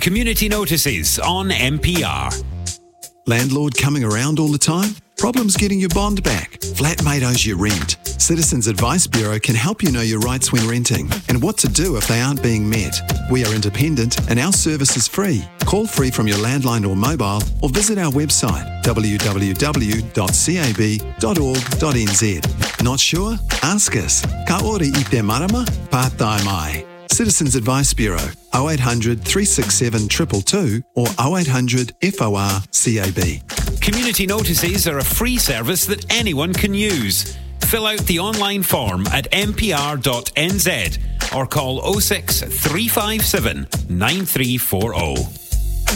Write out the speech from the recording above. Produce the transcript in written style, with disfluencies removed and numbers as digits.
Community notices on MPR. Landlord coming around all the time? Problems getting your bond back? Flatmate owes you rent? Citizens Advice Bureau can help you know your rights when renting and what to do if they aren't being met. We are independent and our service is free. Call free from your landline or mobile or visit our website www.cab.org.nz. Not sure? Ask us. Ka ore I te marama, pātai mai. Citizens Advice Bureau, 0800 367 222 or 0800 FOR CAB. Community notices are a free service that anyone can use. Fill out the online form at mpr.nz or call 06 357 9340.